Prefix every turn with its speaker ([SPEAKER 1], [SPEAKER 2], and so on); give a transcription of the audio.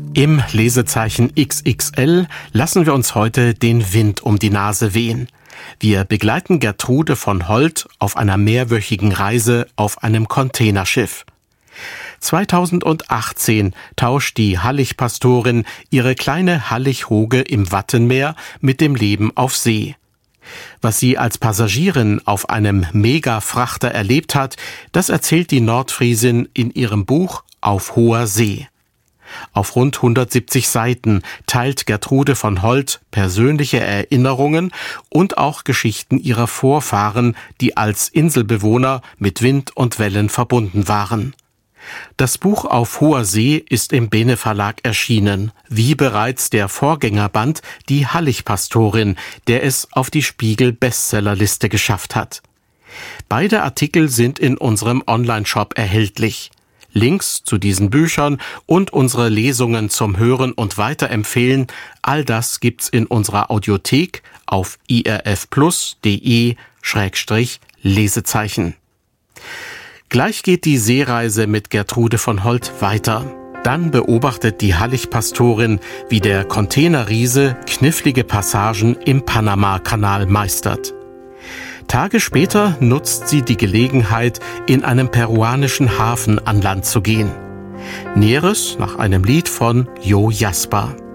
[SPEAKER 1] Im Lesezeichen XXL lassen wir uns heute den Wind um die Nase wehen. Wir begleiten Gertrude von Holt auf einer mehrwöchigen Reise auf einem Containerschiff. 2018 tauscht die Hallig-Pastorin ihre kleine Hallig-Hoge im Wattenmeer mit dem Leben auf See. Was sie als Passagierin auf einem Mega-Frachter erlebt hat, das erzählt die Nordfriesin in ihrem Buch Auf hoher See. Auf rund 170 Seiten teilt Gertrude von Holt persönliche Erinnerungen und auch Geschichten ihrer Vorfahren, die als Inselbewohner mit Wind und Wellen verbunden waren. Das Buch Auf hoher See ist im Bene Verlag erschienen, wie bereits der Vorgängerband Die Hallig-Pastorin, der es auf die Spiegel-Bestsellerliste geschafft hat. Beide Artikel sind in unserem Onlineshop erhältlich. Links zu diesen Büchern und unsere Lesungen zum Hören und Weiterempfehlen, all das gibt's in unserer Audiothek auf irfplus.de/Lesezeichen. Gleich geht die Seereise mit Gertrude von Holt weiter. Dann beobachtet die Hallig-Pastorin, wie der Containerriese knifflige Passagen im Panama-Kanal meistert. Tage später nutzt sie die Gelegenheit, in einem peruanischen Hafen an Land zu gehen. Näheres nach einem Lied von Jo Jasper.